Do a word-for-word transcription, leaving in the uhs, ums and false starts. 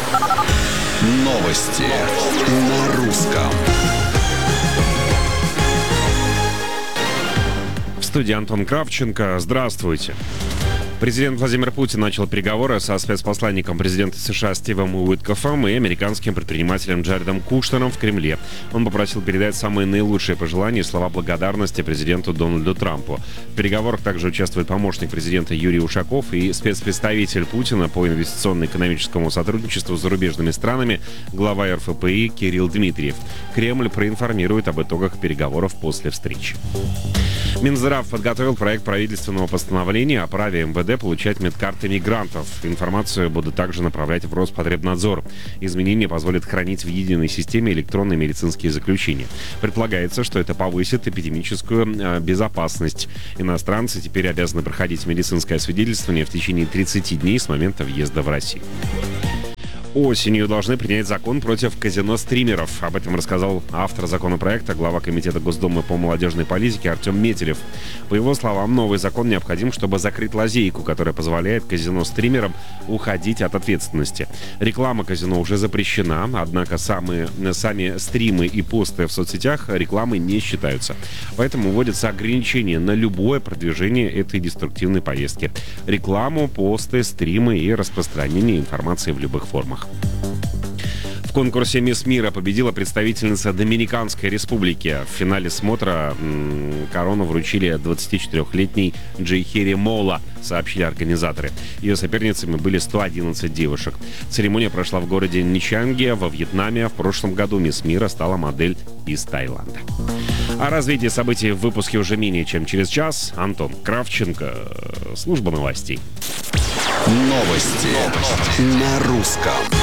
Новости на русском. В студии Антон Кравченко. Здравствуйте. Президент Владимир Путин начал переговоры со спецпосланником президента США Стивом Уиткофом и американским предпринимателем Джаредом Кушнером в Кремле. Он попросил передать самые наилучшие пожелания и слова благодарности президенту Дональду Трампу. В переговорах также участвует помощник президента Юрий Ушаков и спецпредставитель Путина по инвестиционно-экономическому сотрудничеству с зарубежными странами, глава эр эф пэ и Кирилл Дмитриев. Кремль проинформирует об итогах переговоров после встречи. Минздрав подготовил проект правительственного постановления о праве эм вэ дэ получать медкарты мигрантов. Информацию будут также направлять в Роспотребнадзор. Изменения позволят хранить в единой системе электронные медицинские заключения. Предполагается, что это повысит эпидемическую безопасность. Иностранцы теперь обязаны проходить медицинское освидетельствование в течение тридцати дней с момента въезда в Россию. Осенью должны принять закон против казино-стримеров. Об этом рассказал автор законопроекта, глава Комитета Госдумы по молодежной политике Артем Метелев. По его словам, новый закон необходим, чтобы закрыть лазейку, которая позволяет казино-стримерам уходить от ответственности. Реклама казино уже запрещена, однако самые, сами стримы и посты в соцсетях рекламой не считаются. Поэтому вводятся ограничения на любое продвижение этой деструктивной повестки. Рекламу, посты, стримы и распространение информации в любых формах. В конкурсе «Мисс Мира» победила представительница Доминиканской республики. В финале смотра м- корону вручили двадцатичетырёхлетней Джейхери Мола, сообщили организаторы. Ее соперницами были сто одиннадцать девушек. Церемония прошла в городе Ничанге во Вьетнаме. В прошлом году «Мисс Мира» стала модель из Таиланда. О развитии событий в выпуске уже менее чем через час. Антон Кравченко, служба новостей. Новости на русском.